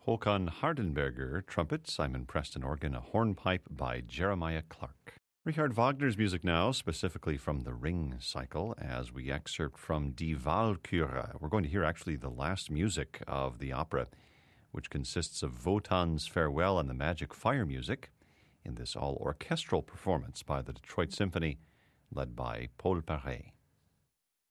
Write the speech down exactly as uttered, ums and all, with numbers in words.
Håkan Hardenberger, trumpet, Simon Preston, organ, a hornpipe by Jeremiah Clark. Richard Wagner's music now, specifically from the Ring cycle, as we excerpt from Die Walküre. We're going to hear actually the last music of the opera, which consists of Wotan's Farewell and the Magic Fire music, in this all-orchestral performance by the Detroit Symphony, led by Paul Paret.